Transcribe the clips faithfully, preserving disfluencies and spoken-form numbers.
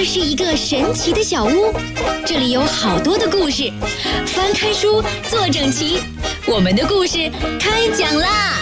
这是一个神奇的小屋，这里有好多的故事，翻开书，坐整齐，我们的故事开讲啦！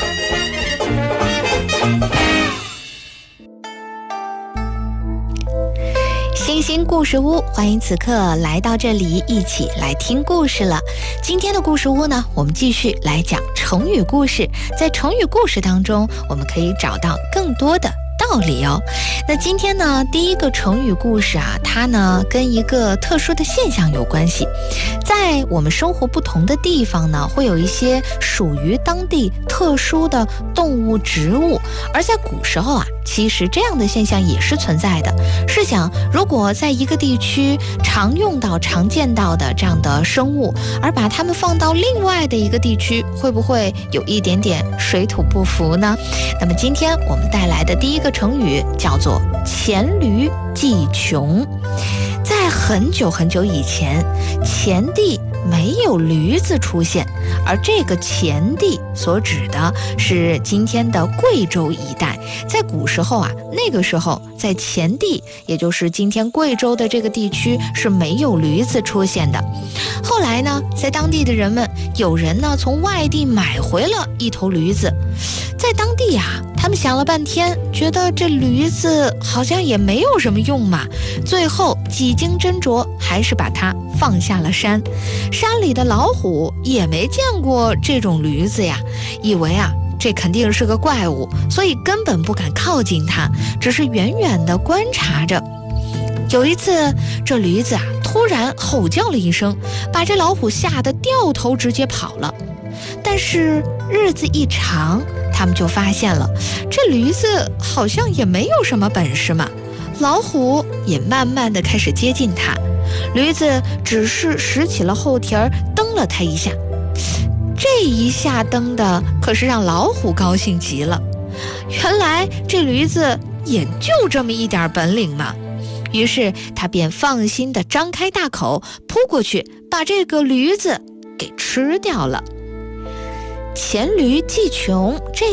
星星故事屋，欢迎此刻来到这里，一起来听故事了。今天的故事屋呢，我们继续来讲成语故事。在成语故事当中，我们可以找到更多的道理哦。那今天呢，第一个成语故事啊，它呢跟一个特殊的现象有关系。在我们生活不同的地方呢，会有一些属于当地特殊的动物、植物，而在古时候啊，其实这样的现象也是存在的。试想，如果在一个地区常用到、常见到的这样的生物，而把它们放到另外的一个地区，会不会有一点点水土不服呢？那么今天我们带来的第一个成语叫做黔驴技穷。在很久很久以前，黔地没有驴子出现，而这个黔地所指的是今天的贵州一带。在古时候啊，那个时候在黔地，也就是今天贵州的这个地区是没有驴子出现的。后来呢，在当地的人们，有人呢从外地买回了一头驴子，在当地啊，他们想了半天，觉得这驴子好像也没有什么用嘛，最后几经斟酌，还是把它放下了山。山里的老虎也没见过这种驴子呀，以为啊这肯定是个怪物，所以根本不敢靠近它，只是远远地观察着。有一次，这驴子啊突然吼叫了一声，把这老虎吓得掉头直接跑了。但是日子一长，他们就发现了，这驴子好像也没有什么本事嘛。老虎也慢慢地开始接近它，驴子只是拾起了后蹄儿，蹬了它一下。这一下蹬的可是让老虎高兴极了，原来这驴子也就这么一点本领嘛。于是他便放心地张开大口扑过去，把这个驴子给吃掉了。黔驴技穷，这